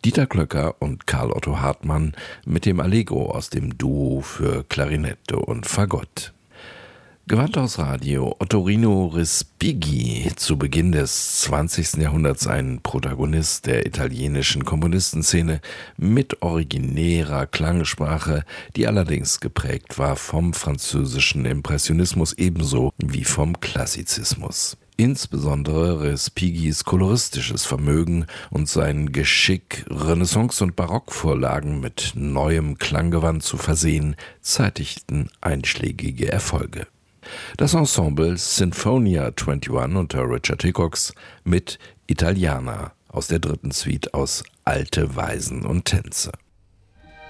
Dieter Klöcker und Karl Otto Hartmann mit dem Allegro aus dem Duo für Klarinette und Fagott. Gewandhausradio Ottorino Respighi, zu Beginn des 20. Jahrhunderts ein Protagonist der italienischen Komponistenszene mit originärer Klangsprache, die allerdings geprägt war vom französischen Impressionismus ebenso wie vom Klassizismus. Insbesondere Respighis koloristisches Vermögen und sein Geschick, Renaissance- und Barockvorlagen mit neuem Klanggewand zu versehen, zeitigten einschlägige Erfolge. Das Ensemble Sinfonia 21 unter Richard Hickox mit Italiana aus der dritten Suite aus Alte Weisen und Tänze.